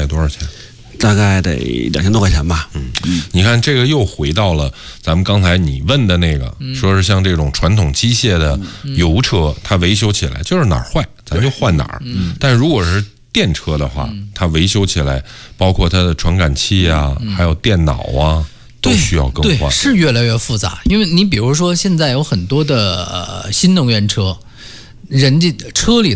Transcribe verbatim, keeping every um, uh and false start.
得多少钱？ 大概得两千多块钱吧。 嗯，你看这个又回到了咱们刚才你问的那个，嗯、说是像这种传统机械的油车，嗯、它维修起来就是哪儿坏咱就换哪儿。嗯，但如果是电车的话，嗯、它维修起来，包括它的传感器啊，嗯、还有电脑啊，都需要更换。 对，是越来越复杂。因为你比如说现在有很多的、呃、新能源车，人家车里